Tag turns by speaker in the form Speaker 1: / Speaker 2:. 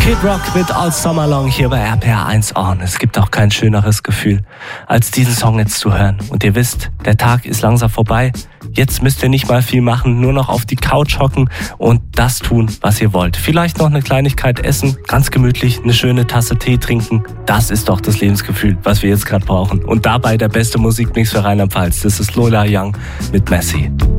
Speaker 1: Kid Rock mit All Summer Long hier bei RPR 1 On. Es gibt auch kein schöneres Gefühl, als diesen Song jetzt zu hören. Und ihr wisst, der Tag ist langsam vorbei. Jetzt müsst ihr nicht mal viel machen, nur noch auf die Couch hocken und das tun, was ihr wollt. Vielleicht noch eine Kleinigkeit essen, ganz gemütlich eine schöne Tasse Tee trinken. Das ist doch das Lebensgefühl, was wir jetzt gerade brauchen. Und dabei der beste Musikmix für Rheinland-Pfalz. Das ist Lola Young mit Messi.